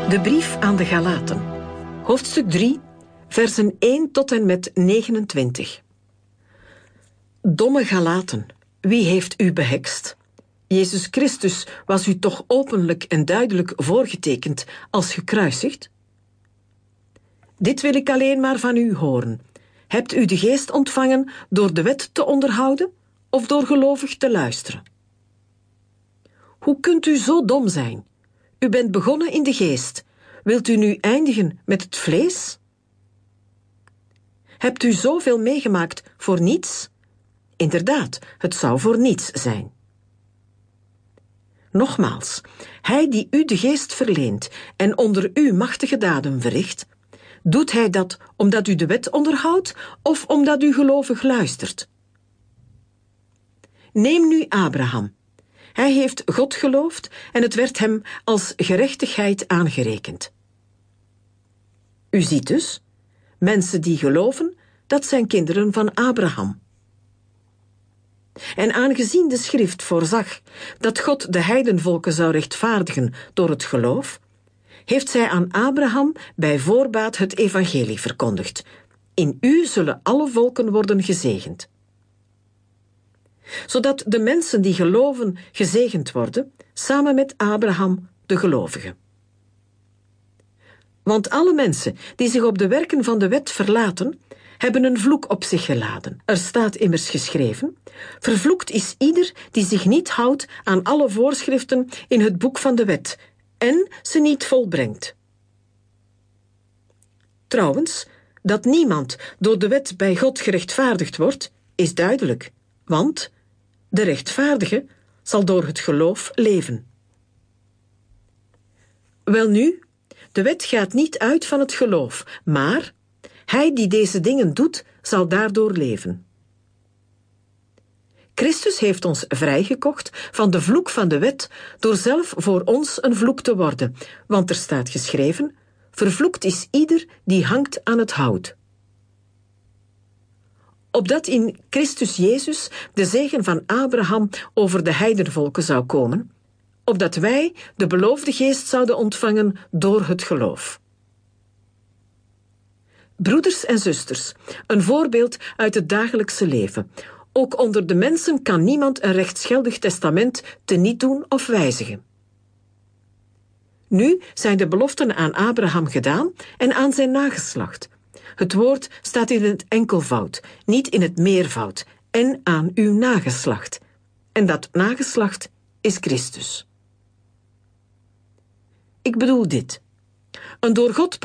De brief aan de Galaten. Hoofdstuk 3, versen 1 tot en met 29. Domme Galaten, wie heeft u behekst? Jezus Christus was u toch openlijk en duidelijk voorgetekend als gekruisigd? Dit wil ik alleen maar van u horen. Hebt u de geest ontvangen door de wet te onderhouden of door gelovig te luisteren? Hoe kunt u zo dom zijn? U bent begonnen in de geest. Wilt u nu eindigen met het vlees? Hebt u zoveel meegemaakt voor niets? Inderdaad, het zou voor niets zijn. Nogmaals, hij die u de geest verleent en onder u machtige daden verricht, doet hij dat omdat u de wet onderhoudt of omdat u gelovig luistert? Neem nu Abraham. Hij heeft God geloofd en het werd hem als gerechtigheid aangerekend. U ziet dus, mensen die geloven, dat zijn kinderen van Abraham. En aangezien de schrift voorzag dat God de heidenvolken zou rechtvaardigen door het geloof, heeft zij aan Abraham bij voorbaat het evangelie verkondigd. In u zullen alle volken worden gezegend. Zodat de mensen die geloven gezegend worden, samen met Abraham, de gelovige. Want alle mensen die zich op de werken van de wet verlaten, hebben een vloek op zich geladen. Er staat immers geschreven: vervloekt is ieder die zich niet houdt aan alle voorschriften in het boek van de wet en ze niet volbrengt. Trouwens, dat niemand door de wet bij God gerechtvaardigd wordt, is duidelijk, want de rechtvaardige zal door het geloof leven. Welnu, de wet gaat niet uit van het geloof, maar hij die deze dingen doet, zal daardoor leven. Christus heeft ons vrijgekocht van de vloek van de wet door zelf voor ons een vloek te worden, want er staat geschreven: vervloekt is ieder die hangt aan het hout. Opdat in Christus Jezus de zegen van Abraham over de heidenvolken zou komen, opdat wij de beloofde geest zouden ontvangen door het geloof. Broeders en zusters, een voorbeeld uit het dagelijkse leven. Ook onder de mensen kan niemand een rechtsgeldig testament teniet doen of wijzigen. Nu zijn de beloften aan Abraham gedaan en aan zijn nageslacht. Het woord staat in het enkelvoud, niet in het meervoud, en aan uw nageslacht. En dat nageslacht is Christus. Ik bedoel dit: een door God